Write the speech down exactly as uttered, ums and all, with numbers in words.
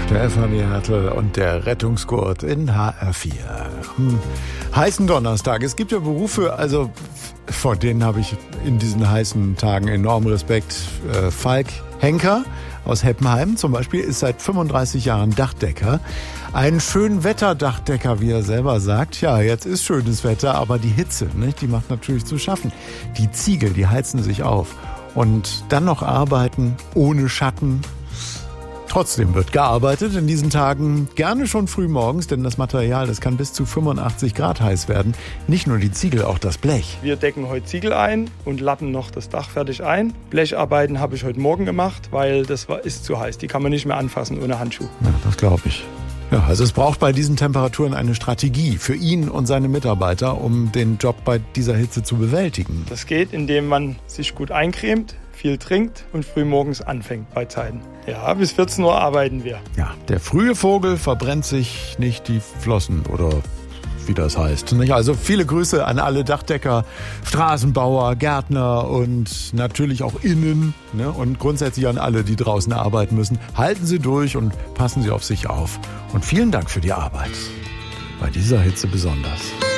Stefanie Hertel und der Rettungsgurt in H R vier. Am heißen Donnerstag. Es gibt ja Berufe, also vor denen habe ich in diesen heißen Tagen enormen Respekt. Äh, Falk Henker aus Heppenheim zum Beispiel ist seit fünfunddreißig Jahren Dachdecker. Ein Schönwetterdachdecker, wie er selber sagt. Ja, jetzt ist schönes Wetter, aber die Hitze, nicht, die macht natürlich zu schaffen. Die Ziegel, die heizen sich auf. Und dann noch arbeiten ohne Schatten. Trotzdem wird gearbeitet in diesen Tagen, gerne schon früh morgens, denn das Material, das kann bis zu fünfundachtzig Grad heiß werden. Nicht nur die Ziegel, auch das Blech. Wir decken heute Ziegel ein und lappen noch das Dach fertig ein. Blecharbeiten habe ich heute Morgen gemacht, weil das war, ist zu heiß. Die kann man nicht mehr anfassen ohne Handschuh. Ja, das glaube ich. Ja, also es braucht bei diesen Temperaturen eine Strategie für ihn und seine Mitarbeiter, um den Job bei dieser Hitze zu bewältigen. Das geht, indem man sich gut eincremt, viel trinkt und früh morgens anfängt bei Zeiten. Ja, bis vierzehn Uhr arbeiten wir. Ja, der frühe Vogel verbrennt sich nicht die Flossen oder wie das heißt. Also viele Grüße an alle Dachdecker, Straßenbauer, Gärtner und natürlich auch Innen, ne? Und grundsätzlich an alle, die draußen arbeiten müssen. Halten Sie durch und passen Sie auf sich auf. Und vielen Dank für die Arbeit. Bei dieser Hitze besonders.